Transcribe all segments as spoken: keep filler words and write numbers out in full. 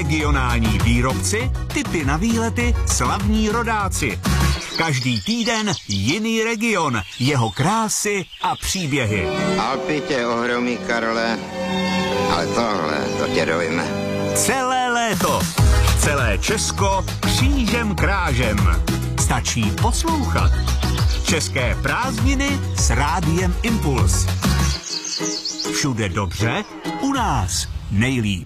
regionální výrobci, tipy na výlety, slavní rodáci. Každý týden jiný region, jeho krásy a příběhy. Alpy tě ohromí, Karle, ale tohle, to tě dojme. Celé léto, celé Česko křížem krážem. Stačí poslouchat. České prázdniny s Rádiem Impuls. Všude dobře, u nás nejlíp.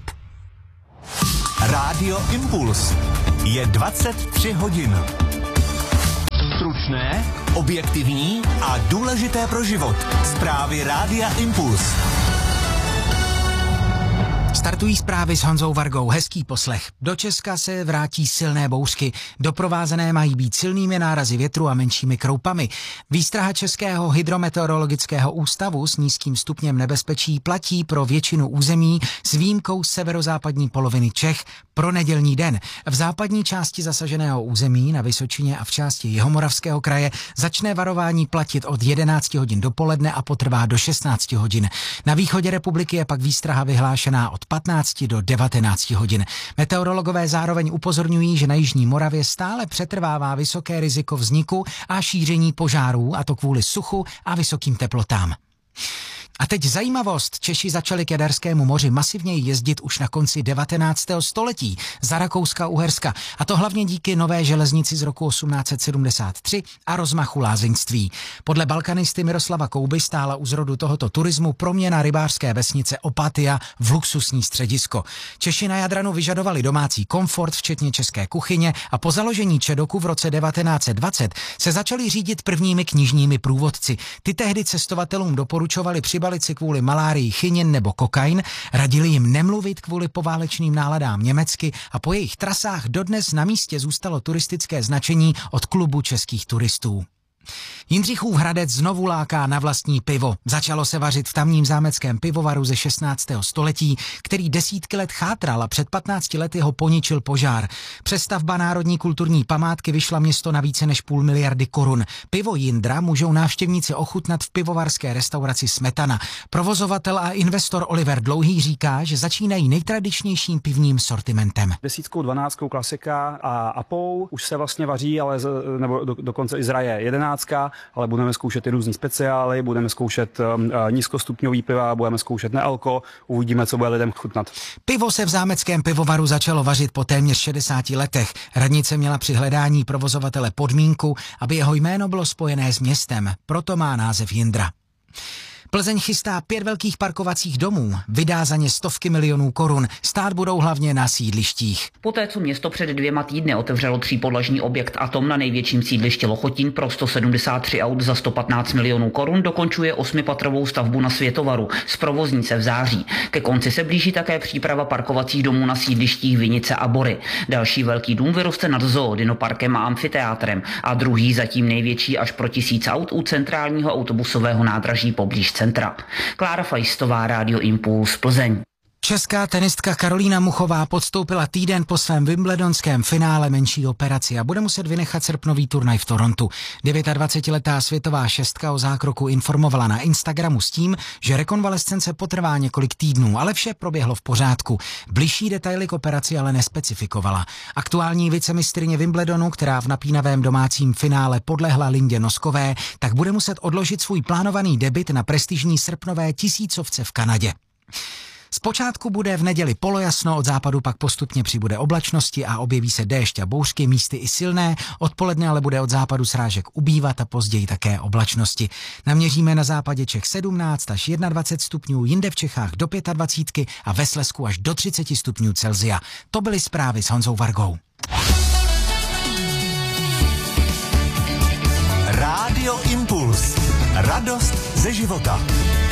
Rádio Impuls. Je dvacet tři hodin. Stručné, objektivní a důležité pro život. Zprávy Rádia Impuls. Startují zprávy s Honzou Vargou. Hezký poslech. Do Česka se vrátí silné bouřky. Doprovázené mají být silnými nárazy větru a menšími kroupami. Výstraha Českého hydrometeorologického ústavu s nízkým stupněm nebezpečí platí pro většinu území s výjimkou severozápadní poloviny Čech pro nedělní den. V západní části zasaženého území na Vysočině a v části Jihomoravského kraje začne varování platit od jedenácti hodin dopoledne a potrvá do šestnácti hodin. Na východě republiky je pak výstraha vyhlášená od patnácti do devatenácti hodin. Meteorologové zároveň upozorňují, že na jižní Moravě stále přetrvává vysoké riziko vzniku a šíření požárů, a to kvůli suchu a vysokým teplotám. A teď zajímavost. Češi začali k Jaderskému moři masivněji jezdit už na konci devatenáctého století za Rakouska-Uherska. A to hlavně díky nové železnici z roku osmnáct set sedmdesát tři a rozmachu lázeňství. Podle balkanisty Miroslava Kouby stála u zrodu tohoto turismu proměna rybářské vesnice Opatia v luxusní středisko. Češi na Jadranu vyžadovali domácí komfort, včetně české kuchyně, a po založení Čedoku v roce devatenáct set dvacet se začali řídit prvními knižními průvodci. Ty tehdy cestovatelům doporučovali při balici kvůli malárii chynin nebo kokain, radili jim nemluvit kvůli poválečným náladám německy a po jejich trasách dodnes na místě zůstalo turistické značení od klubu českých turistů. Jindřichův Hradec znovu láká na vlastní pivo. Začalo se vařit v tamním zámeckém pivovaru ze šestnáctého století, který desítky let chátral a před patnácti lety ho poničil požár. Přestavba národní kulturní památky vyšla město na více než půl miliardy korun. Pivo Jindra můžou návštěvníci ochutnat v pivovarské restauraci Smetana. Provozovatel a investor Oliver Dlouhý říká, že začínají nejtradičnějším pivním sortimentem. Desítkou, dvanáctkou klasika a apou už se vlastně vaří, ale z, nebo do, dokonce i zraje jedenáctka, ale budeme zkoušet i různý speciály, budeme zkoušet um, nízkostupňový piva, budeme zkoušet nealko, uvidíme, co bude lidem chutnat. Pivo se v zámeckém pivovaru začalo vařit po téměř šedesáti letech. Radnice měla při hledání provozovatele podmínku, aby jeho jméno bylo spojené s městem, proto má název Jindra. Plzeň chystá pět velkých parkovacích domů, vydá za ně stovky milionů korun, stát budou hlavně na sídlištích. Poté, co město před dvěma týdny otevřelo třípodlažní objekt Atom na největším sídlišti Lochotín pro sto sedmdesát tři aut za sto patnáct milionů korun, dokončuje osmipatrovou stavbu na Světovaru, zprovozní se v září. Ke konci se blíží také příprava parkovacích domů na sídlištích Vinice a Bory. Další velký dům vyroste nad zoo, dinoparkem a amfiteátrem a druhý, zatím největší, až pro tisíc aut u centrálního autobusového nádraží poblíž centra. Klára Fajstová, Rádio Impuls, Plzeň. Česká tenistka Karolína Muchová podstoupila týden po svém wimbledonském finále menší operaci a bude muset vynechat srpnový turnaj v Torontu. dvacetidvouletá světová šestka o zákroku informovala na Instagramu s tím, že rekonvalescence potrvá několik týdnů, ale vše proběhlo v pořádku. Bližší detaily k operaci ale nespecifikovala. Aktuální vicemistryně Wimbledonu, která v napínavém domácím finále podlehla Lindě Noskové, tak bude muset odložit svůj plánovaný debut na prestižní srpnové tisícovce v Kanadě. Zpočátku bude v neděli polojasno, od západu pak postupně přibude oblačnosti a objeví se déšť a bouřky, místy i silné, odpoledne ale bude od západu srážek ubývat a později také oblačnosti. Naměříme na západě Čech sedmnáct až dvacet jedna stupňů, jinde v Čechách do dvacet pět a ve Slezsku až do třicet stupňů Celsia. To byly zprávy s Honzou Vargou. Rádio Impuls. Radost ze života.